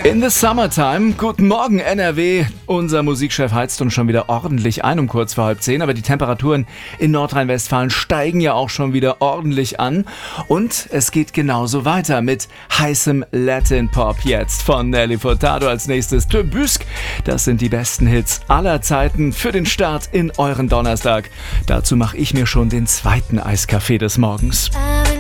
In the summertime. Guten Morgen NRW. Unser Musikchef heizt uns schon wieder ordentlich ein um kurz vor 9:30, aber die Temperaturen in Nordrhein-Westfalen steigen ja auch schon wieder ordentlich an. Und es geht genauso weiter mit heißem Latin Pop jetzt von Nelly Furtado als nächstes. Te Busque, das sind die besten Hits aller Zeiten für den Start in euren Donnerstag. Dazu mache ich mir schon den zweiten Eiskaffee des Morgens.